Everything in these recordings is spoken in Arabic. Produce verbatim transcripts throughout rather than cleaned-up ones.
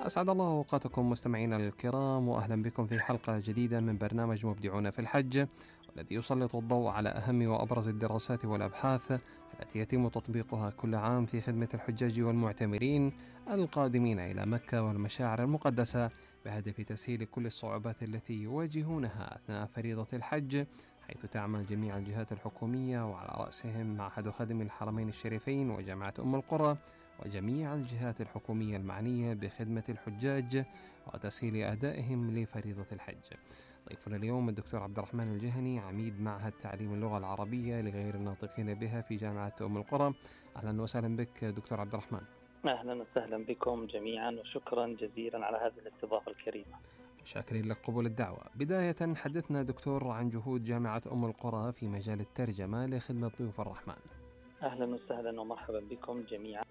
أسعد الله أوقاتكم مستمعينا الكرام، وأهلا بكم في حلقة جديدة من برنامج مبدعون في الحج، والذي يسلط الضوء على أهم وأبرز الدراسات والأبحاث التي يتم تطبيقها كل عام في خدمة الحجاج والمعتمرين القادمين إلى مكة والمشاعر المقدسة، بهدف تسهيل كل الصعوبات التي يواجهونها أثناء فريضة الحج، حيث تعمل جميع الجهات الحكومية وعلى رأسهم معهد خادم الحرمين الشريفين وجامعة أم القرى وجميع الجهات الحكومية المعنية بخدمة الحجاج وتسهيل أدائهم لفريضة الحج. ضيفنا اليوم الدكتور عبد الرحمن الجهني، عميد معهد تعليم اللغة العربية لغير الناطقين بها في جامعة أم القرى. أهلا وسهلا بك دكتور عبد الرحمن. أهلا وسهلا بكم جميعا، وشكرا جزيلا على هذه الاستضافة الكريمة. شاكرين لك قبول الدعوة. بداية حدثنا دكتور عن جهود جامعة أم القرى في مجال الترجمة لخدمة ضيوف الرحمن. أهلا وسهلا ومرحبا بكم جميعا.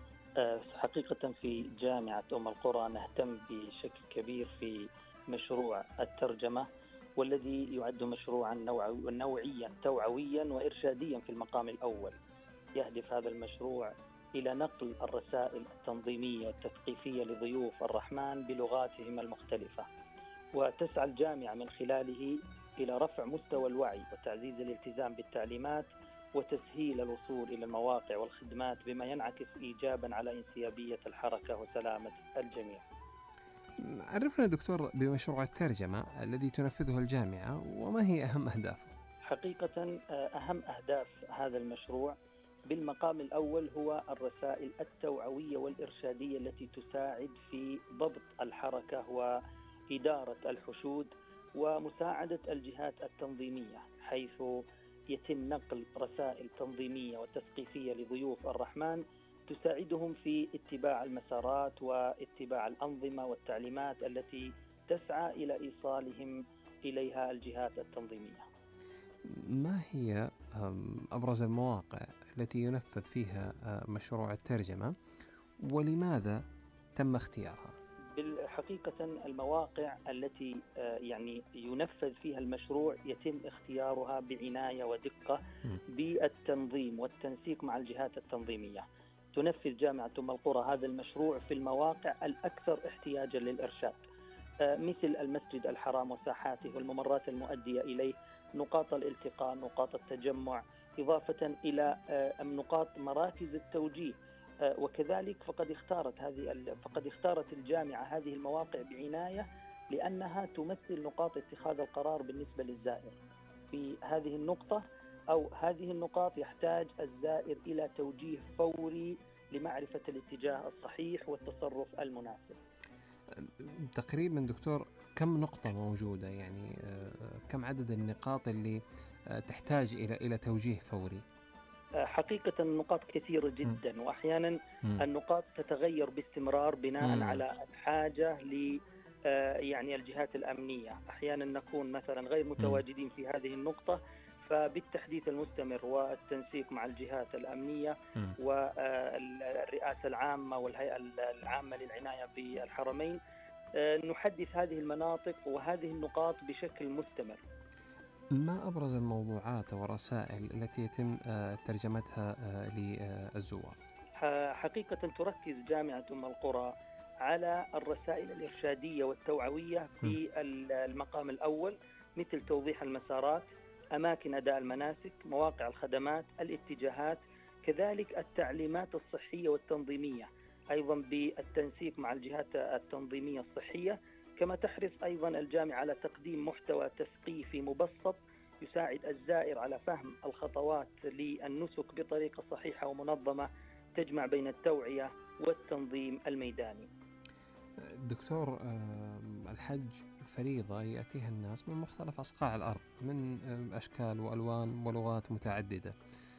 حقيقة في جامعة أم القرى نهتم بشكل كبير في مشروع الترجمة، والذي يعد مشروعا نوعيا توعويا وإرشاديا في المقام الأول. يهدف هذا المشروع إلى نقل الرسائل التنظيمية والتثقيفية لضيوف الرحمن بلغاتهم المختلفة، وتسعى الجامعة من خلاله إلى رفع مستوى الوعي وتعزيز الالتزام بالتعليمات وتسهيل الوصول إلى المواقع والخدمات، بما ينعكس إيجابا على انسيابية الحركة وسلامة الجميع. عرفنا دكتور بمشروع الترجمة الذي تنفذه الجامعة، وما هي أهم أهدافه؟ حقيقة أهم أهداف هذا المشروع بالمقام الأول هو الرسائل التوعوية والإرشادية التي تساعد في ضبط الحركة وإدارة الحشود ومساعدة الجهات التنظيمية، حيث يتم نقل رسائل تنظيمية وتثقيفية لضيوف الرحمن تساعدهم في اتباع المسارات واتباع الأنظمة والتعليمات التي تسعى إلى إيصالهم إليها الجهات التنظيمية. ما هي أبرز المواقع التي ينفذ فيها مشروع الترجمة، ولماذا تم اختيارها؟ بالحقيقة المواقع التي يعني ينفذ فيها المشروع يتم اختيارها بعناية ودقة بالتنظيم والتنسيق مع الجهات التنظيمية. تنفذ جامعة أم القرى هذا المشروع في المواقع الأكثر احتياجا للإرشاد، مثل المسجد الحرام وساحاته والممرات المؤدية إليه، نقاط الالتقاء، نقاط التجمع، إضافة إلى نقاط مراكز التوجيه. وكذلك فقد اختارت هذه فقد اختارت الجامعة هذه المواقع بعناية لأنها تمثل نقاط اتخاذ القرار بالنسبة للزائر. في هذه النقطة أو هذه النقاط يحتاج الزائر إلى توجيه فوري لمعرفة الاتجاه الصحيح والتصرف المناسب. تقريبا دكتور كم نقطة موجودة، يعني كم عدد النقاط اللي تحتاج إلى إلى توجيه فوري؟ حقيقة النقاط كثيرة جدا، وأحيانا م. النقاط تتغير باستمرار بناء م. على الحاجة ل يعني الجهات الأمنية. أحيانا نكون مثلا غير متواجدين في هذه النقطة، فبالتحديث المستمر والتنسيق مع الجهات الأمنية م. والرئاسة العامة والهيئة العامة للعناية بالحرمين نحدث هذه المناطق وهذه النقاط بشكل مستمر. ما أبرز الموضوعات والرسائل التي يتم ترجمتها للزوار؟ حقيقة تركز جامعة أم القرى على الرسائل الإرشادية والتوعوية في المقام الأول، مثل توضيح المسارات، أماكن أداء المناسك، مواقع الخدمات، الاتجاهات، كذلك التعليمات الصحية والتنظيمية، أيضا بالتنسيق مع الجهات التنظيمية الصحية. كما تحرص أيضا الجامعة على تقديم محتوى تثقيفي مبسط يساعد الزائر على فهم الخطوات للنسك بطريقة صحيحة ومنظمة تجمع بين التوعية والتنظيم الميداني. دكتور، الحج فريضة يأتيها الناس من مختلف أصقاع الأرض من أشكال وألوان ولغات متعددة.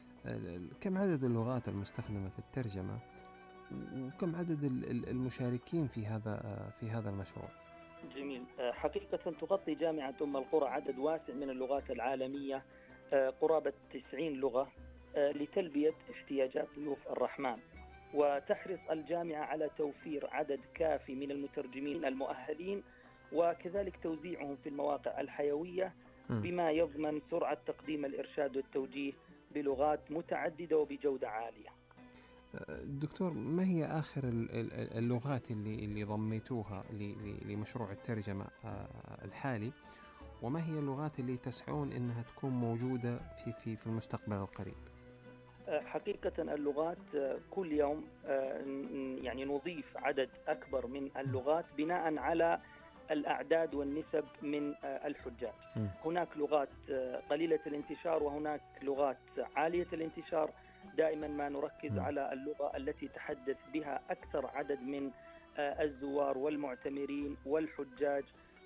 كم عدد اللغات المستخدمة في الترجمة، وكم عدد المشاركين في هذا في هذا المشروع؟ جميل. حقيقة تغطي جامعة أم القرى عدد واسع من اللغات العالمية، قرابة تسعين لغة، لتلبية احتياجات ضيوف الرحمن. وتحرص الجامعة على توفير عدد كافي من المترجمين المؤهلين، وكذلك توزيعهم في المواقع الحيوية بما يضمن سرعة تقديم الإرشاد والتوجيه بلغات متعددة وبجودة عالية. دكتور، ما هي آخر اللغات اللي اللي ضميتوها لمشروع الترجمة الحالي، وما هي اللغات اللي تسعون إنها تكون موجودة في في في المستقبل القريب؟ حقيقة اللغات كل يوم يعني نضيف عدد أكبر من اللغات بناء على الأعداد والنسب من الحجاج. هناك لغات قليلة الانتشار وهناك لغات عالية الانتشار. دائما ما نركز على اللغة التي تحدث بها أكثر عدد من الزوار والمعتمرين والحجاج،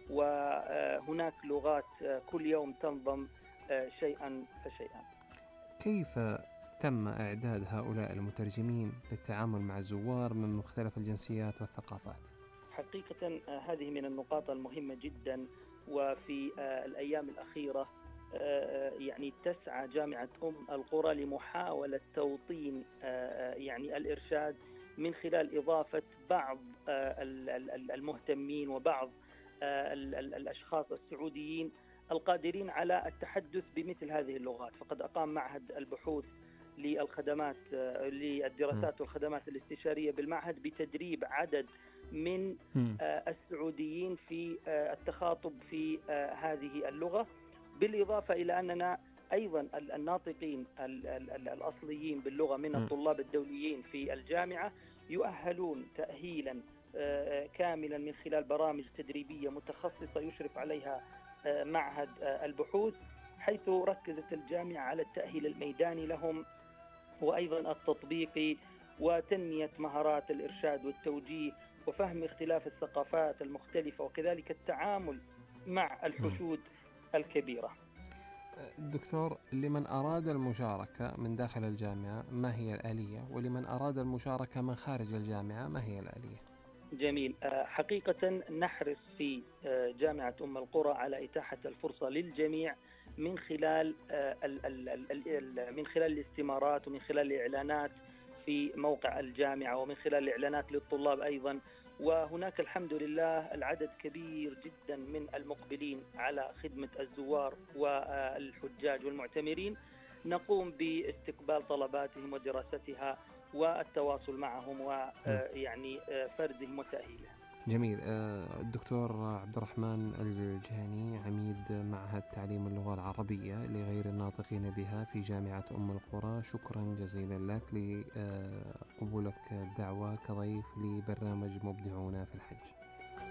وهناك لغات كل يوم تنضم شيئا فشيئا. كيف تم إعداد هؤلاء المترجمين للتعامل مع الزوار من مختلف الجنسيات والثقافات؟ حقيقة هذه من النقاط المهمة جدا، وفي الأيام الأخيرة يعني تسعى جامعة أم القرى لمحاولة توطين يعني الإرشاد من خلال إضافة بعض المهتمين وبعض الأشخاص السعوديين القادرين على التحدث بمثل هذه اللغات. فقد أقام معهد البحوث للخدمات للدراسات والخدمات الاستشارية بالمعهد بتدريب عدد من السعوديين في التخاطب في هذه اللغة، بالإضافة إلى أننا أيضا الناطقين الأصليين باللغة من الطلاب الدوليين في الجامعة يؤهلون تأهيلا كاملا من خلال برامج تدريبية متخصصة يشرف عليها معهد البحوث، حيث ركزت الجامعة على التأهيل الميداني لهم وأيضا التطبيقي وتنمية مهارات الإرشاد والتوجيه وفهم اختلاف الثقافات المختلفة وكذلك التعامل مع الحشود الكبيرة. دكتور، لمن أراد المشاركة من داخل الجامعة ما هي الآلية، ولمن أراد المشاركة من خارج الجامعة ما هي الآلية؟ جميل. حقيقة نحرص في جامعة أم القرى على إتاحة الفرصة للجميع من خلال من خلال الاستمارات ومن خلال الإعلانات في موقع الجامعة ومن خلال الإعلانات للطلاب أيضا. وهناك الحمد لله العدد كبير جدا من المقبلين على خدمة الزوار والحجاج والمعتمرين. نقوم باستقبال طلباتهم ودراستها والتواصل معهم ويعني فردهم وتأهيلهم. جميل. الدكتور عبد الرحمن الجهني، عميد معهد تعليم اللغة العربية لغير الناطقين بها في جامعة أم القرى، شكرا جزيلا لك لقبولك الدعوة كضيف لبرنامج مبدعون في الحج.